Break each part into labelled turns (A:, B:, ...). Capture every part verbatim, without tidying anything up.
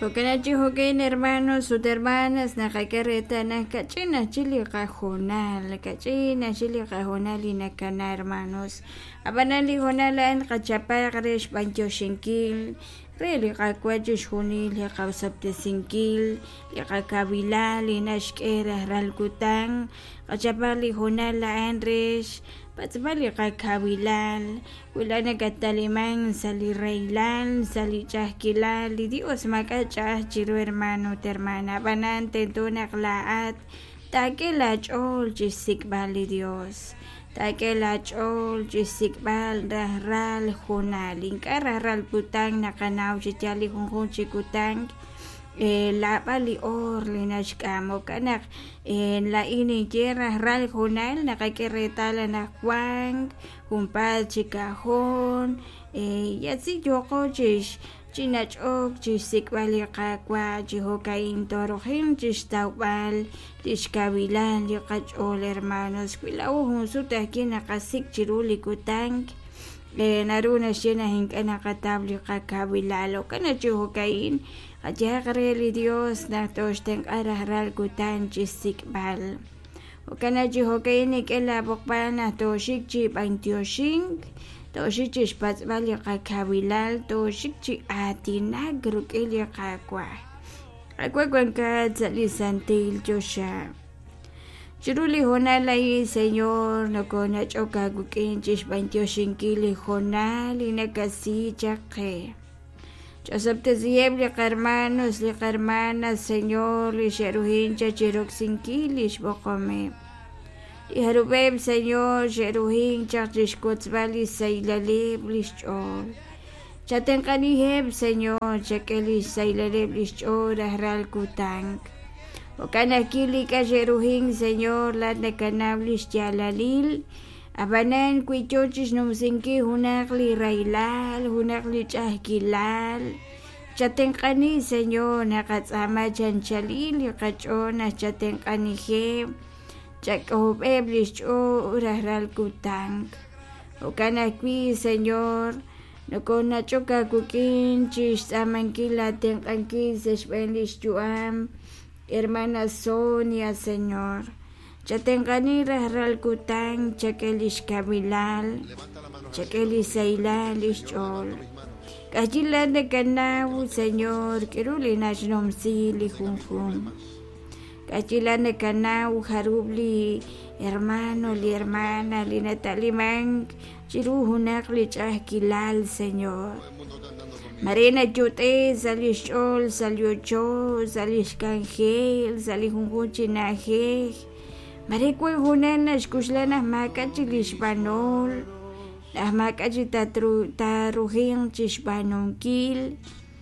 A: Okanachi hoken hermanos, sus hermanas, nakakereta, nakachina chili cajonal, kachina chili cajonal y nakana hermanos. Abanali honalan, kachapagres, pancho shinkil, reli kakwajish hunil, yakawsapte sinkil, yakakabilal, inashkera ralkutang, kachapali honala andres, patzbali kakabilal, wilana kataliman, sali reilal, sali chahkilal, y Dios makachah chiru hermano, hermana, banante tunaklaat, takela chol chisikbali Dios. Takela chol chisikbal rahral hunal, inkarahral putang nakanaw chichali hunhun chikutang, Eh, la bali or linashkamo kanak en la ini tierra ral jonal nakakeretala na kwang kumpal chikahon eh yatsi yoko chish chinach ok chisik bali kakwa chihokain torohin chish tawbal chish kabilan yokachol hermanos kwilaw hunsuta aquí nakasik chiruli kutang eh naruna siya hinkana katabli kakabilalo kana chihokain Ajagreli Dios na toshten arahral kutan chisikbal. Okana jihokaini kela bokbana toshik chi bantioshin, toshik chi spatzbali kakabilal, toshik chi atinagru keli kakwa. Akwa kwanka tzalisantil josha. Chiruli honalai señor no kona choka gukin chis bantioshin kili honali nakasi chakhe. Chasapte zieble hermanos, li hermanas, señor, li sheruhincha chiroxinkilish bokome. Li harubeb, señor, sheruhincha chishkotzbali sailaleb lishchol. Chatenkaniheb, señor, chakelish sailaleb lishchol, ahral kutang. Okanakili ka sheruhin, señor, la nekanablish yalalil. Abanan kuichochis numsinki hunakli railal, hunakli chahkilal. Chatenkani señor nakatsama chanchalil, kachona chatenkani he. Chakobeblis cho rahral kutang. Okanakwi señor, nokona choka kukin, chis amankila tenkanki seshbenlis chuam. Hermana Sonia, señor. Chatenkani rahral kutang, chakelish kabilal, chakelish sailal ishchol. Kachilan de kanaw, señor, kiruli nashnom sili junjun. Kachilan de kanaw, harubli, hermano, li hermana, li nataliman, chiruhunak li chahkilal, señor. Marina chute, salishol, saliocho, salish kangel, salihunjun chinajej. Marikwe hunan nas kuslanas makachi lishbanol, las makachi taruhin chishbanonkil,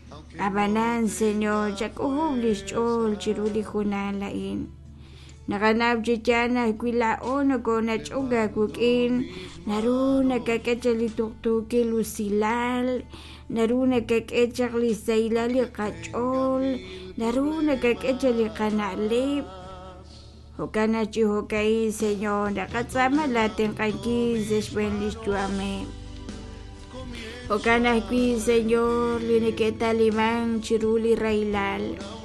A: abanan señor, chakuhub lishchol chiruli hunan lain. Naganab chichana kwila ono kona chunga kukin, naruna kakacha lituktuki lusilal, naruna kakacha lisailali kachol, naruna kakacha likanalip. Okana chihokai señor nakatsama laten kanki seshbenlis chuame. Okana qui señor lineketa liman chiruli railal.